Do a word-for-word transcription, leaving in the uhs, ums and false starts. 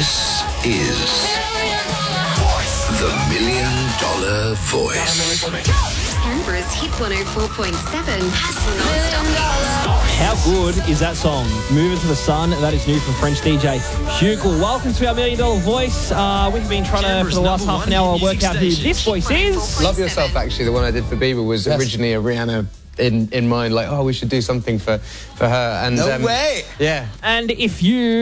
This is the Million Dollar Voice. Canberra's Hit one oh four point seven non-stop. How good is that song? Moving to the Sun, that is new from French D J Hugo. Welcome to our Million Dollar Voice. Uh, we've been trying to, for the last half an hour, work out who this voice is. Love Yourself, actually, the one I did for Bieber, was yes. originally a Rihanna in, in mind, like, oh, we should do something for, for her. And, no um, way! Yeah. And if you